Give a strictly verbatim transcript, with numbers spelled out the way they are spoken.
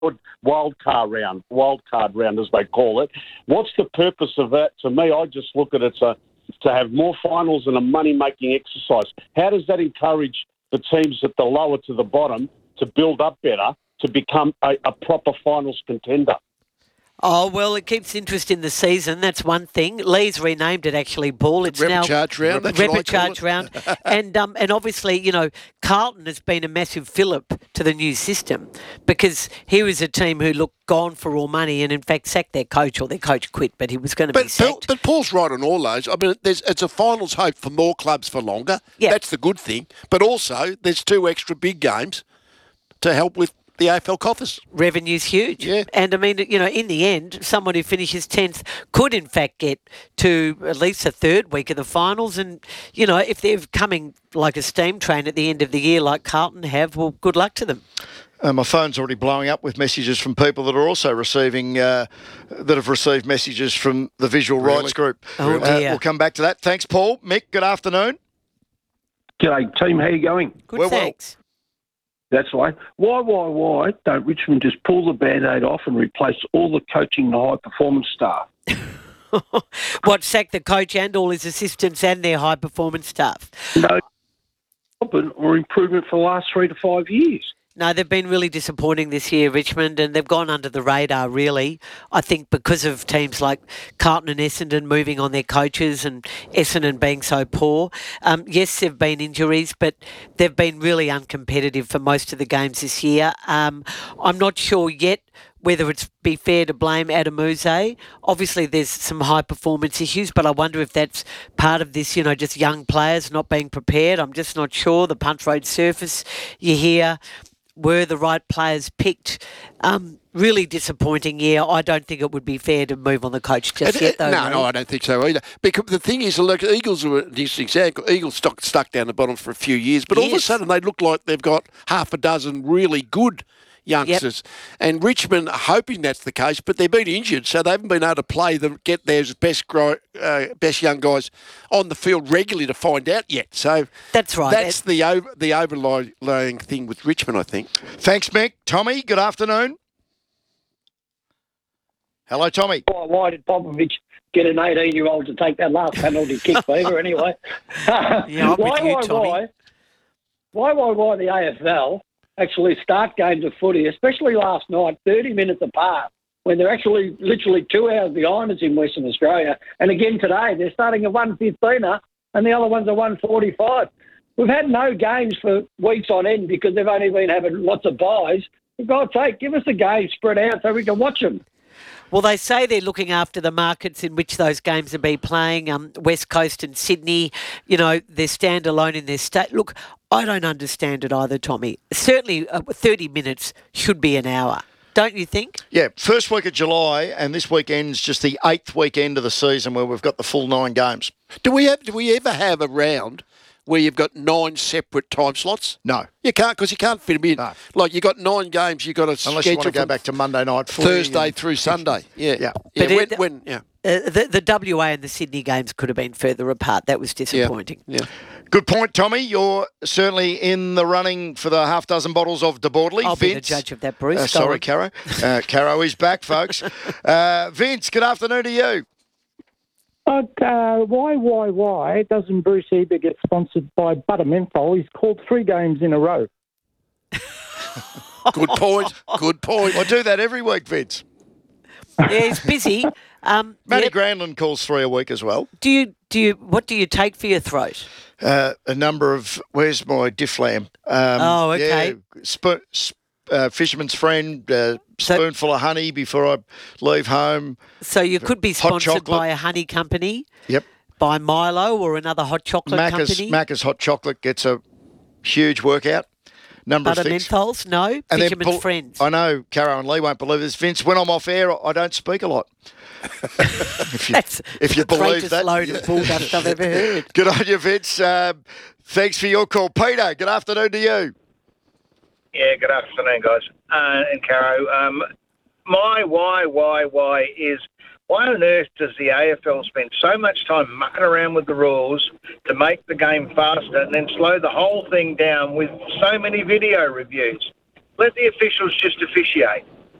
wild card round, wild card round as they call it. What's the purpose of that? To me, I just look at it to, to have more finals and a money-making exercise. How does that encourage the teams at the lower to the bottom to build up better to become a, a proper finals contender? Oh, well, it keeps interest in the season. That's one thing. Lee's renamed it, actually, Paul. It's now Repechage round. That's what I call Repechage it. round. and, um, and obviously, you know, Carlton has been a massive fillip to the new system because he was a team who looked gone for all money and, in fact, sacked their coach, or their coach quit, but he was going to be But, sacked. but Paul's right on all those. I mean, there's, it's a finals hope for more clubs for longer. Yeah. That's the good thing. But also, there's two extra big games to help with the A F L coffers. Revenue's huge. Yeah. And, I mean, you know, in the end, someone who finishes tenth could, in fact, get to at least a third week of the finals. And, you know, if they're coming like a steam train at the end of the year like Carlton have, well, good luck to them. Uh, my phone's already blowing up with messages from people that are also receiving, uh, that have received messages from the Visual Really? Rights Group. Oh, Uh, dear. we'll come back to that. Thanks, Paul. Mick, good afternoon. G'day, team. How you going? Good, Well, well. thanks. That's right. Why, why, why don't Richmond just pull the Band-Aid off and replace all the coaching and high-performance staff? What, sack the coach and all his assistants and their high-performance staff? No development or improvement for the last three to five years. No, they've been really disappointing this year, Richmond, and they've gone under the radar, really. I think because of teams like Carlton and Essendon moving on their coaches and Essendon being so poor. Um, yes, there have been injuries, but they've been really uncompetitive for most of the games this year. Um, I'm not sure yet whether it's be fair to blame Adamuse. Obviously, there's some high performance issues, but I wonder if that's part of this, you know, just young players not being prepared. I'm just not sure. The Punch Road surface, you hear, were the right players picked? Um, really disappointing year. I don't think it would be fair to move on the coach just It- yet, it- though. no, Lee. no, I don't think so either. Because the thing is, look, Eagles were an interesting example. Eagles stuck, stuck down the bottom for a few years, but all of a Yes. sudden they look like they've got half a dozen really good youngsters. And Richmond are hoping that's the case, but they've been injured, so they haven't been able to play them, get their best gro- uh, best young guys on the field regularly to find out yet. So That's right. that's the over, the overlying thing with Richmond, I think. Thanks, Mick. Tommy, good afternoon. Hello, Tommy. Why, why did Popovich get an eighteen-year-old to take that last penalty kick, Beaver, anyway? Yeah, I'm why, with you, why, Tommy. why, why, why, why the A F L actually start games of footy, especially last night, thirty minutes apart, when they're actually literally two hours behind us in Western Australia. And again today, they're starting at one fifteen-er and the other one's at one forty-five. We've had no games for weeks on end because they've only been having lots of buys. For God's sake, give us a game spread out so we can watch them. Well, they say they're looking after the markets in which those games will be playing, um, West Coast and Sydney. You know, they're standalone in their state. Look, I don't understand it either, Tommy. Certainly uh, thirty minutes should be an hour. Don't you think? Yeah, first week of July, and this weekend's just the eighth weekend of the season where we've got the full nine games. Do we have? Do we ever have a round where you've got nine separate time slots? No. You can't, because you can't fit them in. No. Like, you've got nine games, you've got to Unless schedule you want to go from back to Monday night footy Thursday and- through Sunday. Yeah. Yeah. Yeah, But when, it- when, yeah. Uh, the, the W A and the Sydney games could have been further apart. That was Yeah. disappointing. Yeah. Good point, Tommy. You're certainly in the running for the half dozen bottles of DeBordley. I'll be the Vince. judge of that, Bruce. Uh, Go sorry, on. Caro. Uh, Caro is back, folks. Uh, Vince, good afternoon to you. Uh, uh, why, why, why doesn't Bruce Eber get sponsored by Butter Menthol? He's called three games in a row. Good point. Good point. I do that every week, Vince. Yeah, he's busy. Um, Matty yeah, Granlund calls three a week as well. do you do you what do you take for your throat? Uh, a number of, where's my diff lamb? Um, Oh, okay. Yeah, sp- sp- uh, fisherman's friend, uh, So- spoonful of honey before I leave home. So you could be Hot sponsored chocolate. by a honey company, Yep. by Milo or another hot chocolate Macca's, company. Macca's hot chocolate gets a huge workout. Number Butter of things. menthols, no. And then Fisherman's pull- friends. I know Caro and Lee won't believe this. Vince, when I'm off air, I don't speak a lot. if you, That's if you the believe greatest that. load of bull dust I've ever heard. Good on you, Vince. Um, thanks for your call. Peter, good afternoon to you. Yeah, good afternoon, guys. Uh, and Caro, um, my why, why, why is why on earth does the A F L spend so much time mucking around with the rules to make the game faster and then slow the whole thing down with so many video reviews? Let the officials just officiate.